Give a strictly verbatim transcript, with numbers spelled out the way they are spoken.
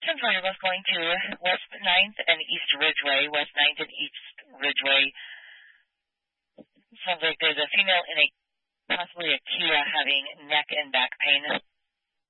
ten for you, both going to West ninth and East Ridgeway. West ninth and East Ridgeway. Sounds like there's a female in a possibly a Kia having neck and back pain.